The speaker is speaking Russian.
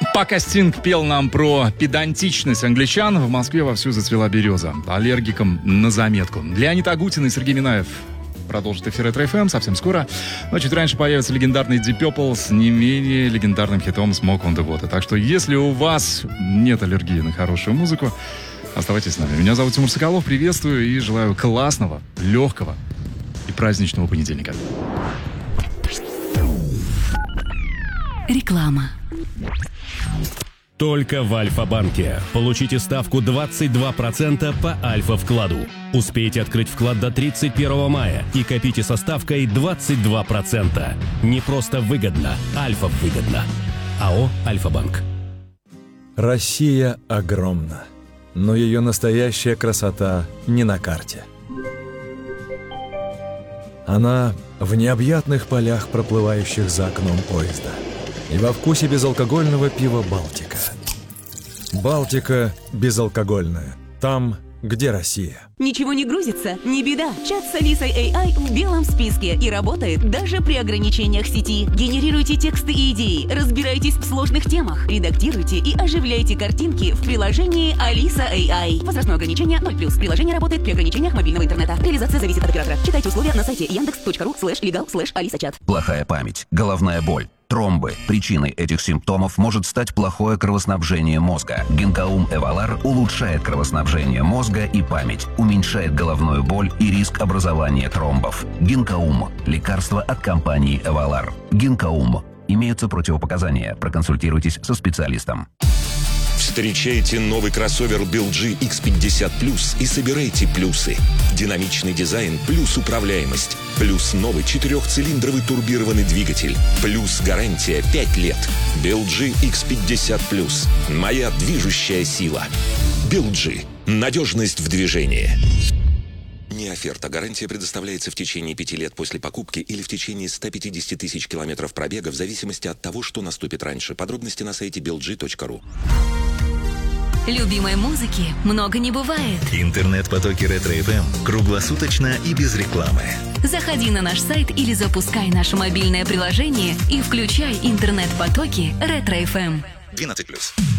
Пока Стинг пел нам про педантичность англичан, в Москве вовсю зацвела береза. Аллергикам на заметку. Леонид Агутин и Сергей Минаев продолжит эфир Ретро ФМ совсем скоро. Но чуть раньше появится легендарный Deep Purple с не менее легендарным хитом Smoke on the Water. Так что, если у вас нет аллергии на хорошую музыку, оставайтесь с нами. Меня зовут Тимур Соколов, приветствую и желаю классного, легкого и праздничного понедельника. Реклама. Только в Альфа-банке. Получите ставку 22% по Альфа-вкладу. Успейте открыть вклад до 31 мая и копите со ставкой 22%. Не просто выгодно, Альфа-выгодно. АО «Альфа-банк». Россия огромна, но ее настоящая красота не на карте. Она в необъятных полях, проплывающих за окном поезда. И во вкусе безалкогольного пива «Балтика». «Балтика» безалкогольная. Там, где Россия. Ничего не грузится? Не беда. Чат с Алисой AI в белом списке и работает даже при ограничениях сети. Генерируйте тексты и идеи, разбирайтесь в сложных темах, редактируйте и оживляйте картинки в приложении Алиса AI. Возрастное ограничение 0+. Приложение работает при ограничениях мобильного интернета. Реализация зависит от оператора. Читайте условия на сайте yandex.ru/legal/alisachat. Плохая память, головная боль, тромбы. Причиной этих симптомов может стать плохое кровоснабжение мозга. Гинкаум Эвалар улучшает кровоснабжение мозга и память, уменьшает головную боль и риск образования тромбов. Гинкаум – лекарство от компании Эвалар. Гинкаум. Имеются противопоказания. Проконсультируйтесь со специалистом. Встречайте новый кроссовер BeelG X50 Plus и собирайте плюсы. Динамичный дизайн плюс управляемость. Плюс новый 4-цилиндровый турбированный двигатель. Плюс гарантия 5 лет. BeelG X50 Plus. Моя движущая сила. BeelG. Надежность в движении. Не оферта. Гарантия предоставляется в течение 5 лет после покупки или в течение 150 тысяч километров пробега в зависимости от того, что наступит раньше. Подробности на сайте belg.ru. Любимой музыки много не бывает. Интернет-потоки Ретро ФМ круглосуточно и без рекламы. Заходи на наш сайт или запускай наше мобильное приложение и включай интернет-потоки Ретро ФМ. 12+.